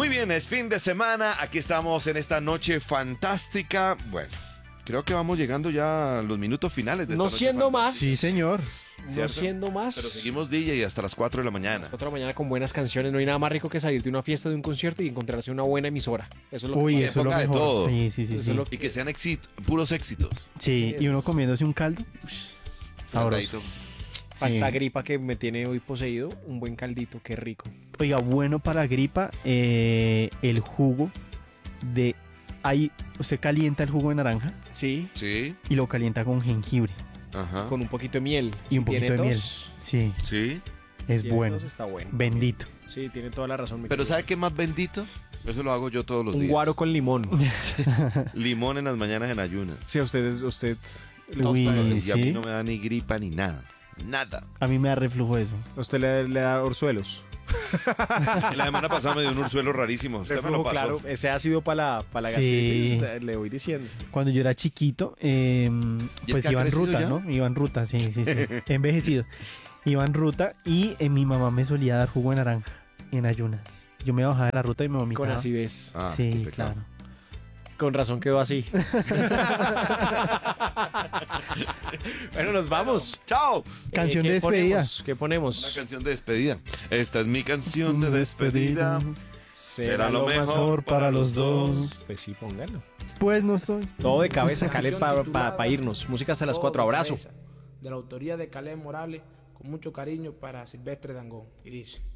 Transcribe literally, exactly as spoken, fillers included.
Muy bien, es fin de semana. Aquí estamos en esta noche fantástica. Bueno, creo que vamos llegando ya a los minutos finales de esta No noche siendo fantástica. más. Sí, señor. No ¿Cierto? siendo más. Pero seguimos D J hasta las cuatro de la mañana. Otra mañana con buenas canciones. No hay nada más rico que salir de una fiesta, de un concierto y encontrarse una buena emisora. Eso es lo Uy, que Que eso es lo ponga de mejor. todo. Sí, sí, sí. Eso Sí, es lo Y que sean éxito, puros éxitos. sí. Y uno comiéndose un caldo. Ush, sabroso. Salgadito. Para Sí. esta gripa que me tiene hoy poseído, un buen caldito, qué rico. Oiga, bueno para gripa, eh, el jugo de... Ahí, usted calienta el jugo de naranja Sí, Sí, y lo calienta con jengibre ajá. con un poquito de miel. y un Si poquito tiene de miel. tos, Sí, Sí. es tiene bueno. tos, está bueno. Bendito. Sí, tiene toda la razón. mi Pero querido. ¿sabe qué más bendito? Eso lo hago yo todos los Un días. guaro con limón. Limón en las mañanas en ayunas. Sí, a ustedes, usted le Uy, gusta- Y a mí sí. no me da ni gripa ni nada. Nada. A mí me da reflujo eso. a usted le, le da orzuelos. La semana pasada me dio un ursuelo rarísimo. Usted me lo Reflujo, pasó. claro, ese ácido para la, para la Sí. gastritis, le voy diciendo. Cuando yo era chiquito, eh, ¿Y es pues que ha iba en crecido ruta, ya? ¿no? Iba en ruta, sí, sí, sí. Envejecido. Iba en ruta y eh, mi mamá me solía dar jugo de naranja en ayunas. Yo me bajaba de la ruta y me vomitaba. Con acidez. Ah, qué Sí, pecado. claro. Con razón quedó así. Bueno, nos vamos. ¡Chao! Canción Eh, de ¿qué despedida. ponemos? ¿Qué ponemos? Una canción de despedida. Esta es mi canción de despedida. Será lo mejor para los dos. Pues sí, póngalo. Pues no soy. Todo de cabeza, Caleb, para Canción titulada irnos. Música hasta las Todo cuatro. de Abrazo. Cabeza, de la autoría de Caleb Morales, con mucho cariño para Silvestre Dangond. Y dice...